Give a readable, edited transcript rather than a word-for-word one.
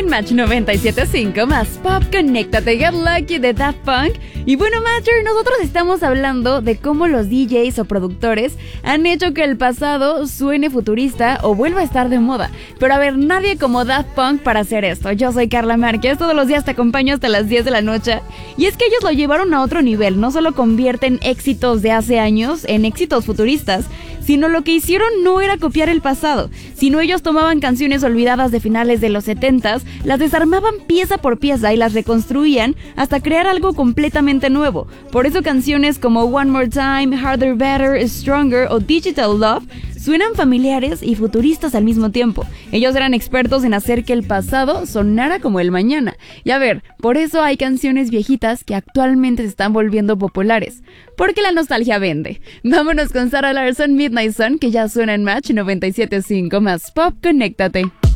en Match 97.5 más Pop, conéctate, Get Lucky de Daft Punk. Y bueno, Matcher, nosotros estamos hablando de cómo los DJs o productores han hecho que el pasado suene futurista o vuelva a estar de moda. Pero a ver, nadie como Daft Punk para hacer esto. Yo soy Carla Márquez, todos los días te acompaño hasta las 10 de la noche. Y es que ellos lo llevaron a otro nivel, no solo convierten éxitos de hace años en éxitos futuristas, sino lo que hicieron no era copiar el pasado, sino ellos tomaban canciones olvidadas de finales de los 70s, las desarmaban pieza por pieza y las reconstruían hasta crear algo completamente nuevo. Por eso canciones como One More Time, Harder, Better, Stronger o Digital Love suenan familiares y futuristas al mismo tiempo. Ellos eran expertos en hacer que el pasado sonara como el mañana. Y a ver, por eso hay canciones viejitas que actualmente se están volviendo populares. Porque la nostalgia vende. Vámonos con Sarah Larsson, Midnight Sun, que ya suena en Match 97.5 más Pop, conéctate.